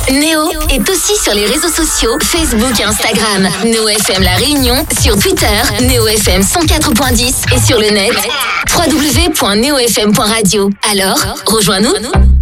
Néo est aussi sur les réseaux sociaux Facebook et Instagram. Néo FM La Réunion sur Twitter, Néo FM 104.10 et sur le net www.neofm.radio. Alors, rejoins-nous.